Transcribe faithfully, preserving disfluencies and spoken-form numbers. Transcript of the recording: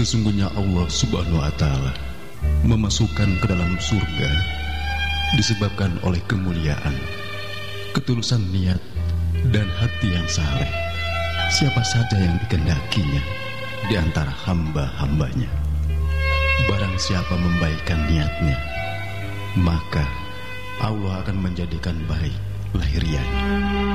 Sesungguhnya Allah Subhanahu wa Ta'ala memasukkan ke dalam surga disebabkan oleh kemuliaan, ketulusan niat, dan hati yang saleh. Siapa saja yang dikehendakinya di antara hamba-hambanya. Barang siapa membaikkan niatnya, maka Allah akan menjadikan baik lahiriahnya.